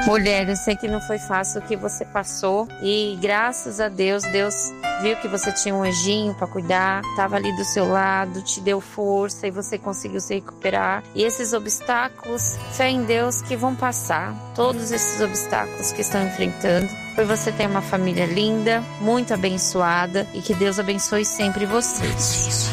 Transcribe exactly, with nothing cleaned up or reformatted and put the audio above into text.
Mulher, eu sei que não foi fácil o que você passou e graças a Deus, Deus viu que você tinha um anjinho para cuidar, estava ali do seu lado, te deu força e você conseguiu se recuperar. E esses obstáculos, fé em Deus que vão passar, todos esses obstáculos que estão enfrentando, por você ter uma família linda, muito abençoada e que Deus abençoe sempre vocês.